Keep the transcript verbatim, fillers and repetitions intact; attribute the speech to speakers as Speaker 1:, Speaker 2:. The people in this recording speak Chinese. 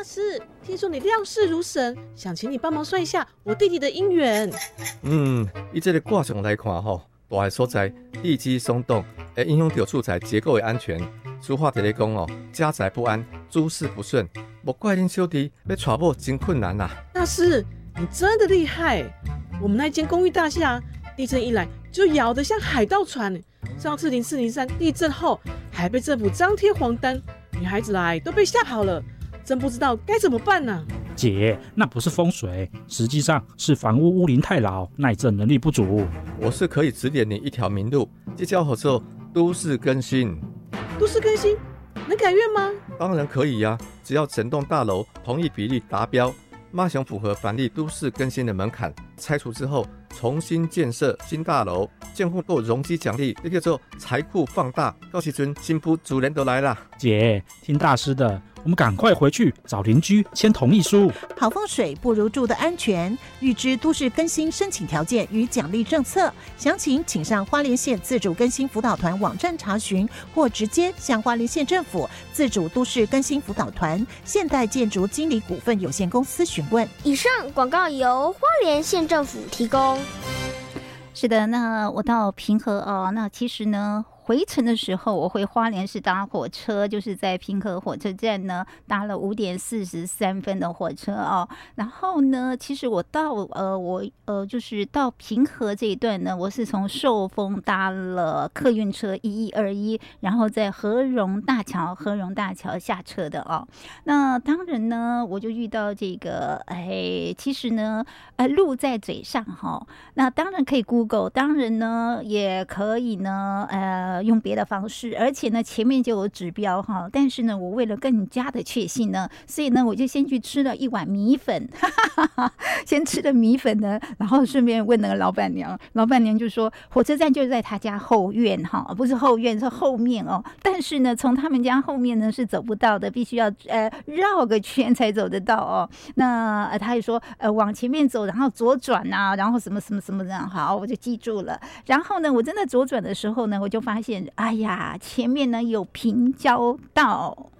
Speaker 1: 师，听说你料事如神，想请你帮忙算一下我弟弟的姻缘。
Speaker 2: 嗯，以这个卦象来看吼，大个所在地基松动，会影响到厝宅结构的安全。俗话在咧讲哦，家宅不安，诸事不顺，莫怪恁小弟要娶某真困难呐。
Speaker 1: 大师，你真的厉害！我们那间公寓大厦，地震一来就摇得像海盗船。上次零四零三地震后，还被政府张贴黄单，女孩子来都被吓跑了，真不知道该怎么办呢、啊。
Speaker 3: 姐，那不是风水，实际上是房屋屋龄太老，耐震能力不足。
Speaker 2: 我是可以指点你一条明路，这叫做都市更新。
Speaker 1: 都市更新能改院吗？
Speaker 2: 当然可以呀、啊，只要整栋大楼同意比例达标，马上符合凡例都市更新的门槛，拆除之后重新建设新大楼，建户够容积奖励，这叫做财库放大。到时阵新妇主人都来啦。
Speaker 3: 姐，听大师的，我们赶快回去找邻居签同意书。
Speaker 4: 好风水不如住的安全，预知都市更新申请条件与奖励政策，详情请上花莲县自主更新辅导团网站查询，或直接向花莲县政府自主都市更新辅导团现代建筑经理股份有限公司询问。
Speaker 5: 以上广告由花莲县政府提供。
Speaker 6: 是的，那我到平和哦，那其实呢，回程的时候我回花莲是搭火车，就是在平和火车站呢搭了五点四十三分的火车哦。然后呢，其实我到呃我呃就是到平和这一段呢，我是从寿丰搭了客运车一一二一，然后在和荣大桥和荣大桥下车的哦。那当然呢，我就遇到这个哎，其实呢，呃路在嘴上哈、哦，那当然可以 Google， 当然呢也可以呢呃。用别的方式，而且呢前面就有指标哈，但是呢我为了更加的确信呢，所以呢我就先去吃了一碗米粉，哈哈哈，先吃了米粉呢，然后顺便问那个老板娘，老板娘就说火车站就在他家后院哈，不是后院是后面哦，但是呢从他们家后面呢是走不到的，必须要呃绕个圈才走得到哦。那、呃、他也说呃往前面走，然后左转啊，然后什么什么什么这样，好，我就记住了。然后呢我真的左转的时候呢，我就发现哎呀，前面呢有平交道，